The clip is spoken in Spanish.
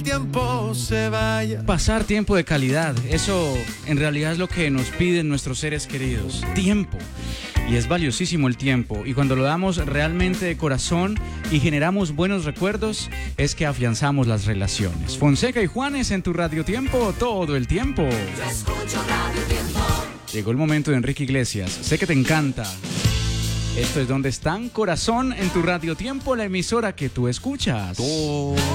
tiempo se vaya. Pasar tiempo de calidad, eso en realidad es lo que nos piden nuestros seres queridos, tiempo. Y es valiosísimo el tiempo, y cuando lo damos realmente de corazón y generamos buenos recuerdos, es que afianzamos las relaciones. Fonseca y Juanes en tu Radio Tiempo, todo el tiempo. Yo escucho Radio Tiempo. Llegó el momento de Enrique Iglesias, sé que te encanta. Esto es Donde Están, Corazón, en tu Radio Tiempo, la emisora que tú escuchas.